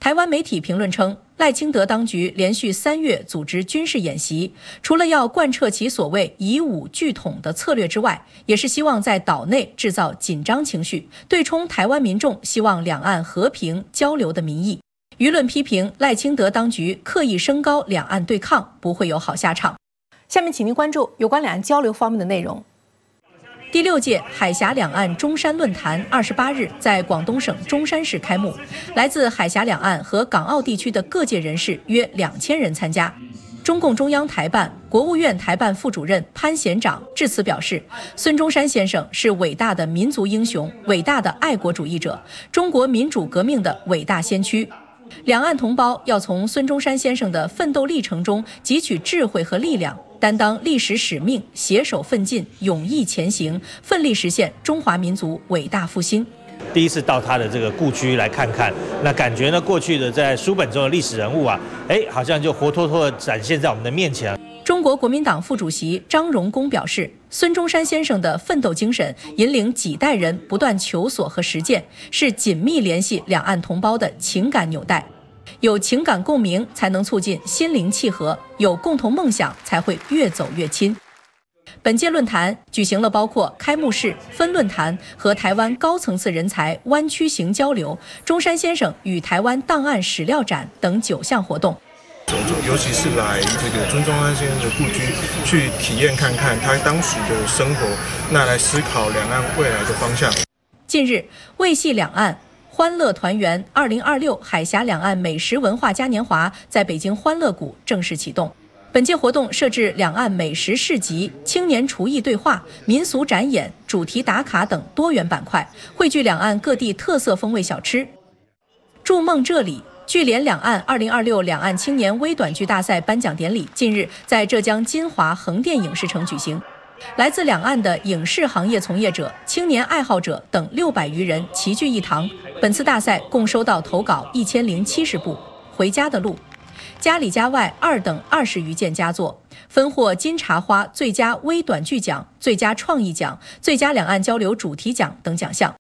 台湾媒体评论称，赖清德当局连续3月组织军事演习，除了要贯彻其所谓以武拒统的策略之外，也是希望在岛内制造紧张情绪，对冲台湾民众希望两岸和平交流的民意。舆论批评赖清德当局刻意升高两岸对抗，不会有好下场。 下面请您关注有关两岸交流方面的内容。 第6届海峡两岸中山论坛28日在广东省中山市开幕，来自海峡两岸和港澳地区的各界人士约2000人参加。中共中央台办、国务院台办副主任潘贤长致辞表示，孙中山先生是伟大的民族英雄、伟大的爱国主义者、中国民主革命的伟大先驱。两岸同胞要从孙中山先生的奋斗历程中汲取智慧和力量，担当历史使命，携手奋进，勇毅前行，奋力实现中华民族伟大复兴。 第一次到他的这个故居来看看，那感觉呢，过去的在书本中的历史人物啊，好像就活脱脱的展现在我们的面前。 中国国民党副主席张荣恭表示，孙中山先生的奋斗精神引领几代人不断求索和实践，是紧密联系两岸同胞的情感纽带。有情感共鸣，才能促进心灵契合；有共同梦想，才会越走越亲。本届论坛举行了包括开幕式、分论坛和台湾高层次人才湾区型交流、中山先生与台湾档案史料展等9项活动。 尤其是来这个孙中山先生的故居去体验看看他当时的生活，那来思考两岸未来的方向。 近日，为系两岸欢乐团圆2026海峡两岸美食文化嘉年华在北京欢乐谷正式启动。本届活动设置两岸美食市集、青年厨艺对话、民俗展演、主题打卡等多元板块，汇聚两岸各地特色风味小吃。筑梦这里聚联两岸2026两岸青年微短剧大赛颁奖典礼近日在浙江金华横店影视城举行。来自两岸的影视行业从业者、青年爱好者等600余人齐聚一堂。本次大赛共收到投稿1070部，《回家的路》、家里家外2等20余件佳作，分获金茶花最佳微短剧奖、最佳创意奖、最佳两岸交流主题奖等奖项。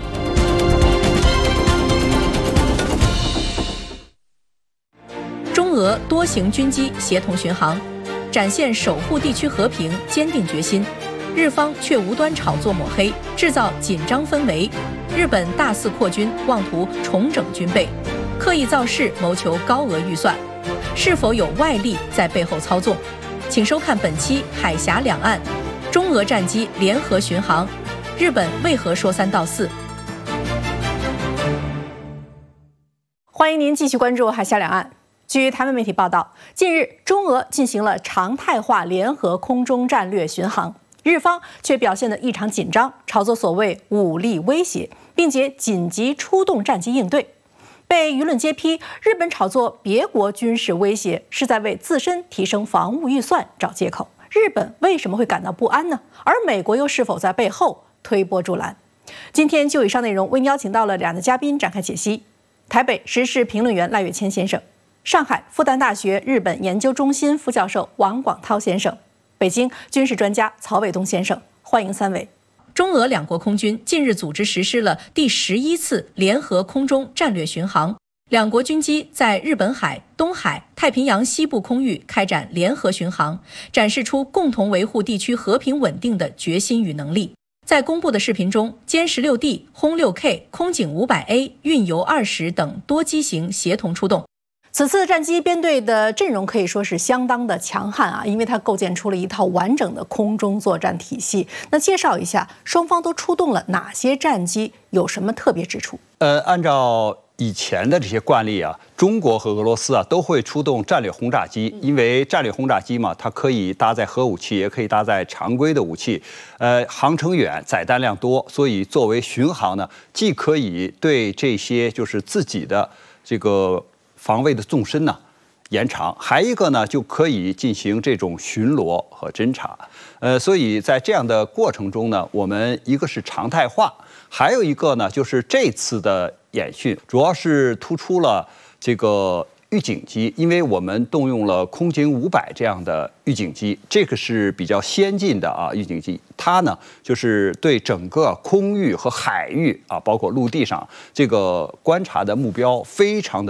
中俄多型军机协同巡航，展现守护地区和平坚定决心。日方却无端炒作抹黑，制造紧张氛围。日本大肆扩军，妄图重整军备，刻意造势，谋求高额预算，是否有外力在背后操纵？请收看本期海峡两岸中俄战机联合巡航，日本为何说3道4？ 欢迎您继续关注海峡两岸。据台湾媒体报道，近日中俄进行了常态化联合空中战略巡航，日方却表现得异常紧张，炒作所谓武力威胁，并且紧急出动战机应对。被舆论揭批，日本炒作别国军事威胁是在为自身提升防务预算找借口。日本为什么会感到不安呢？而美国又是否在背后推波助澜？今天就以上内容为您邀请到了2位嘉宾展开解析：台北时事评论员赖岳谦先生，上海复旦大学日本研究中心副教授王广涛先生，北京军事专家曹伟东先生，欢迎3位。 中俄两国空军近日组织实施了第11次联合空中战略巡航，两国军机在日本海、东海、太平洋西部空域开展联合巡航，展示出共同维护地区和平稳定的决心与能力。在公布的视频中，歼16D、轰6K、空警500A、运油20等多机型协同出动。 此次战机编队的阵容可以说是相当的强悍啊，因为它构建出了一套完整的空中作战体系。那介绍一下双方都出动了哪些战机，有什么特别之处？ 按照以前的这些惯例啊，中国和俄罗斯啊都会出动战略轰炸机，因为战略轰炸机嘛，它可以搭载核武器，也可以搭载常规的武器，航程远，载弹量多，所以作为巡航呢，既可以对这些就是自己的这个防卫的纵深呢延长，还一个呢就可以进行这种巡逻和侦察。所以在这样的过程中呢，我们一个是常态化，还有一个呢就是这次的演训主要是突出了这个预警机，因为我们动用了空警500这样的预警机，这个是比较先进的啊预警机，它呢就是对整个空域和海域啊，包括陆地上这个观察的目标非常的